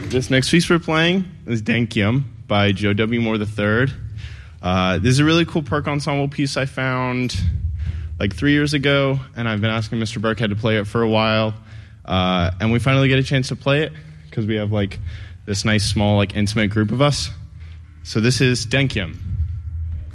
This next piece we're playing is Denkyem by Joe W. Moore III. This is a really cool perk ensemble piece I found like 3 years ago, and I've been asking Mr. Burkhead to play it for a while. And we finally get a chance to play it because we have like this nice small like intimate group of us. So this is Denkyem.